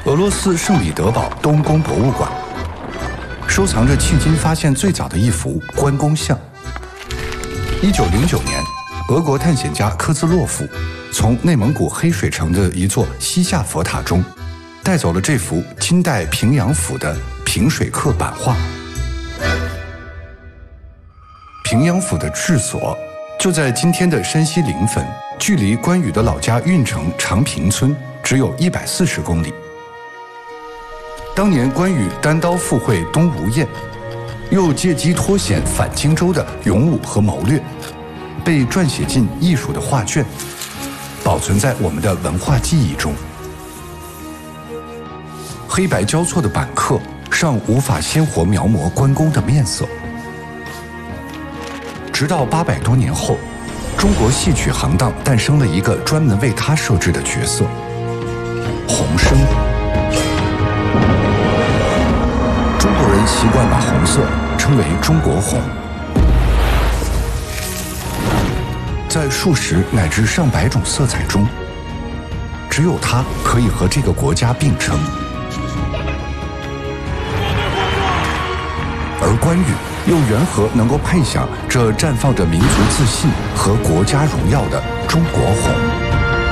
俄罗斯圣彼得堡东宫博物馆收藏着迄今发现最早的一幅关公像。1909年，俄国探险家科兹洛夫从内蒙古黑水城的一座西夏佛塔中带走了这幅金代平阳府的平水刻版画。平阳府的治所就在今天的山西临汾，距离关羽的老家运城长平村只有140公里。当年关羽单刀赴会东吴堰，又借机脱险反荆州的勇武和谋略，被撰写进艺术的画卷，保存在我们的文化记忆中。黑白交错的版刻尚无法鲜活描摹关公的面色。直到800多年后，中国戏曲行当诞生了一个专门为他设置的角色——红生。中国人习惯把红色称为中国红，在数十乃至上百种色彩中，只有它可以和这个国家并称。而关羽又缘何能够配享这绽放着民族自信和国家荣耀的中国红？